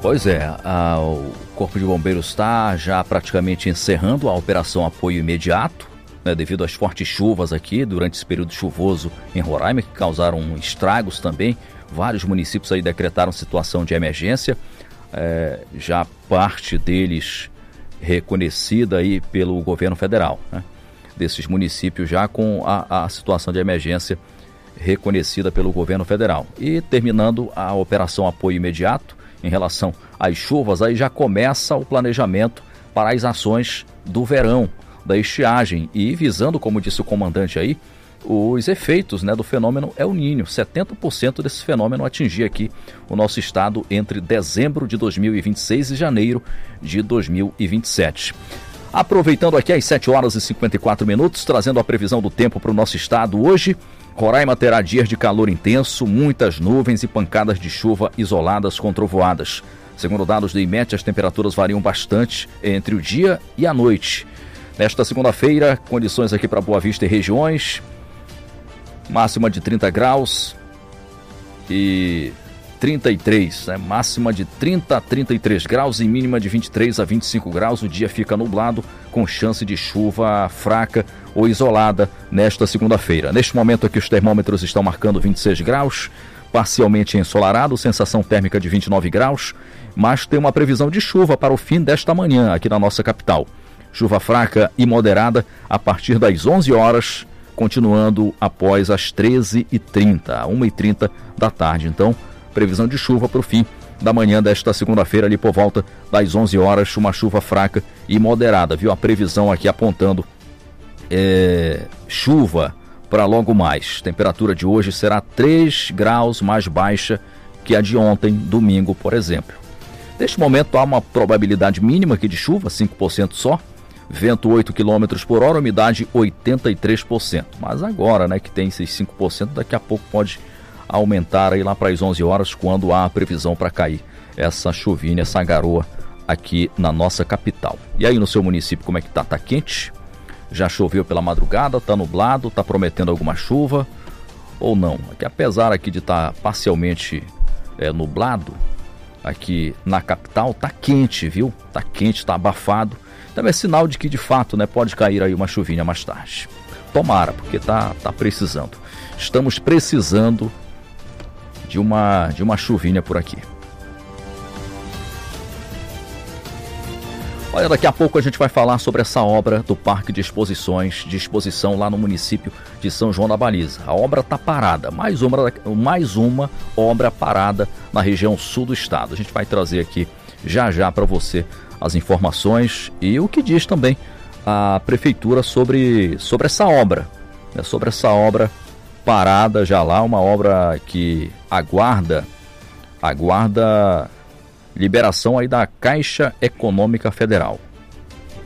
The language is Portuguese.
Pois é, o Corpo de Bombeiros está já praticamente encerrando a operação apoio imediato, né, devido às fortes chuvas aqui durante esse período chuvoso em Roraima, que causaram estragos também. Vários municípios aí decretaram situação de emergência, já parte deles reconhecida aí pelo governo federal, né? Desses municípios já com a situação de emergência reconhecida pelo governo federal. E terminando a operação apoio imediato, em relação às chuvas, aí já começa o planejamento para as ações do verão, da estiagem, e visando, como disse o comandante aí, os efeitos, né, do fenômeno El Niño. 70% desse fenômeno atingir aqui o nosso estado entre dezembro de 2026 e janeiro de 2027. Aproveitando aqui às 7 horas e 54 minutos, trazendo a previsão do tempo para o nosso estado hoje. Roraima terá dias de calor intenso, muitas nuvens e pancadas de chuva isoladas com trovoadas. Segundo dados do IMET, as temperaturas variam bastante entre o dia e a noite. Nesta segunda-feira, condições aqui para Boa Vista e regiões, máxima de 30 graus e 33, né? Máxima de 30 a 33 graus e mínima de 23 a 25 graus. O dia fica nublado, com chance de chuva fraca ou isolada nesta segunda-feira. Neste momento aqui os termômetros estão marcando 26 graus, parcialmente ensolarado, sensação térmica de 29 graus, mas tem uma previsão de chuva para o fim desta manhã aqui na nossa capital. Chuva fraca e moderada a partir das 11 horas, continuando após as 13h30, 1h30 da tarde. Então, previsão de chuva para o fim da manhã desta segunda-feira, ali por volta das 11 horas, uma chuva fraca e moderada, viu? A previsão aqui apontando chuva para logo mais. Temperatura de hoje será 3 graus mais baixa que a de ontem, domingo, por exemplo. Neste momento há uma probabilidade mínima aqui de chuva, 5% só. Vento 8 km por hora, umidade 83%. Mas agora, né, que tem esses 5%, daqui a pouco pode aumentar aí lá para as 11 horas, quando há a previsão para cair essa chuvinha, essa garoa aqui na nossa capital. E aí no seu município, como é que tá? Tá quente? Já choveu pela madrugada? Tá nublado? Tá prometendo alguma chuva? Ou não? Aqui, apesar aqui de estar parcialmente nublado, aqui na capital tá quente, viu? Tá quente, tá abafado. Então é sinal de que de fato, né, pode cair aí uma chuvinha mais tarde. Tomara, porque tá precisando. Estamos precisando de uma chuvinha por aqui. Olha, daqui a pouco a gente vai falar sobre essa obra do Parque de Exposição lá no município de São João da Baliza. A obra está parada, mais uma obra parada na região sul do estado. A gente vai trazer aqui já para você as informações e o que diz também a prefeitura sobre essa obra, né? Sobre essa obra parada já lá, uma obra que aguarda liberação aí da Caixa Econômica Federal.